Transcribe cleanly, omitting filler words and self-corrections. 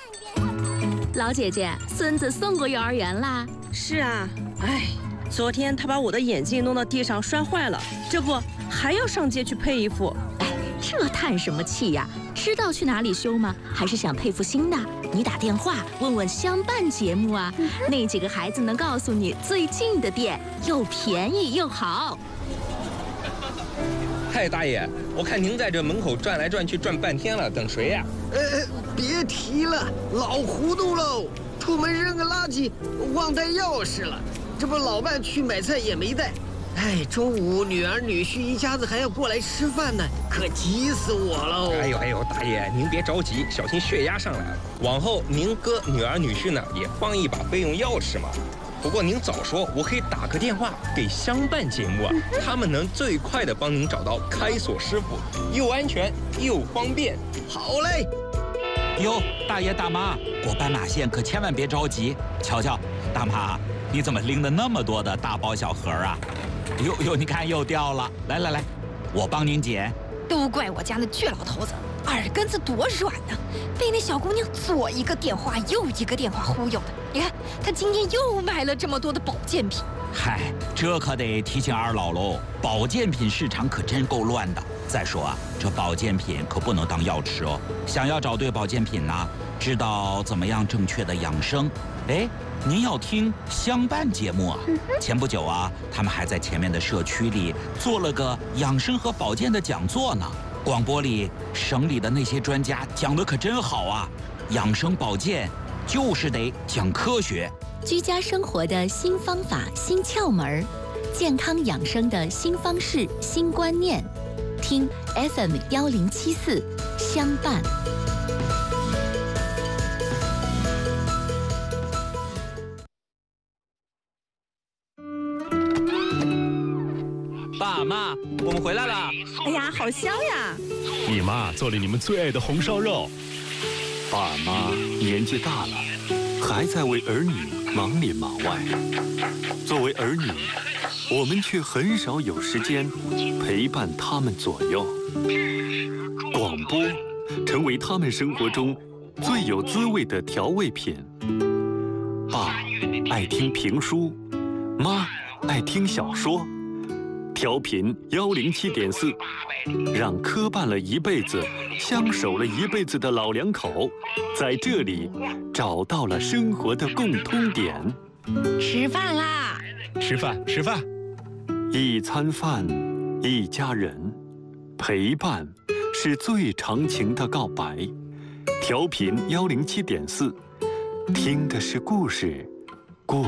老姐姐，孙子送过幼儿园啦？ 是啊，哎，昨天他把我的眼镜弄到地上摔坏了，这不还要上街去配一副。 哎，这叹什么气呀？知道去哪里修吗？还是想配副新的？你打电话问问相伴节目啊，那几个孩子能告诉你最近的店，又便宜又好。 嗨，大爷，我看您在这门口转来转去转半天了，等谁呀？ 别提了，老糊涂喽！出门扔个垃圾，忘带钥匙了。这不老伴去买菜也没带。哎，中午女儿女婿一家子还要过来吃饭呢，可急死我喽！ 哎呦，大爷，您别着急，小心血压上来了。往后您哥女儿女婿呢也放一把备用钥匙嘛。不过您早说，我可以打个电话给相伴节目啊，他们能最快的帮您找到开锁师傅，又安全又方便。 好嘞。 哟，大爷大妈，过斑马线可千万别着急。瞧瞧，大妈，你怎么拎了那么多的大包小盒啊？哟，你看又掉了。来，我帮您捡。 都怪我家那倔老头子，耳根子多软呢，被那小姑娘左一个电话右一个电话忽悠的。你看他今天又买了这么多的保健品。 嗨，这可得提醒二老喽，保健品市场可真够乱的。再说啊，这保健品可不能当药吃哦。想要找对保健品呢，知道怎么样正确的养生，哎，您要听相伴节目啊。前不久啊，他们还在前面的社区里做了个养生和保健的讲座呢。广播里省里的那些专家讲的可真好啊，养生保健就是得讲科学。 居家生活的新方法、新窍门，健康养生的新方式、新观念。听 FM1074相伴。 爸妈，我们回来了。 哎呀，好香呀！ 你妈做了你们最爱的红烧肉。 爸妈年纪大了，还在为儿女忙里忙外。作为儿女，我们却很少有时间陪伴他们左右。广播成为他们生活中最有滋味的调味品。爸爱听评书，妈爱听小说。调频107.4，让磕绊了一辈子、相守了一辈子的老两口，在这里找到了生活的共通点。 吃饭啦！ 吃饭。 一餐饭，一家人，陪伴是最长情的告白。调频107.4，听的是故事，